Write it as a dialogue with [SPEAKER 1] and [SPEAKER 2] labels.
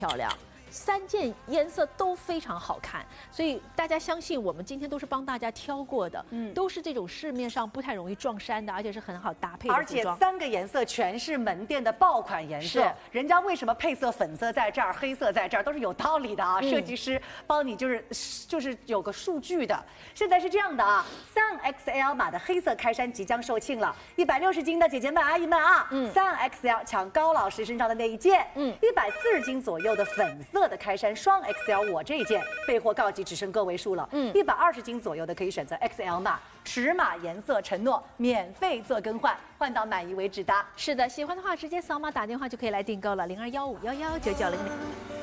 [SPEAKER 1] 漂亮。 3件颜色都非常好看，所以大家相信我们今天都是帮大家挑过的，都是这种市面上不太容易撞衫的，而且是很好搭配的
[SPEAKER 2] 而且3个颜色全是门店的爆款颜色，人家为什么配色粉色在这儿，黑色在这儿，都是有道理的啊。设计师帮你就是有个数据的。现在是这样的啊，3XL 码的黑色开衫即将售罄了，160斤的姐姐们、阿姨们啊，3XL 抢高老师身上的那一件，140斤左右的粉色。 的开衫双 XL， 我这一件备货告急，只剩个位数了。120斤左右的可以选择 XL 码，尺码颜色承诺免费做更换，换到满意为止的。
[SPEAKER 1] 是的，喜欢的话直接扫码打电话就可以来订购了，0215119900。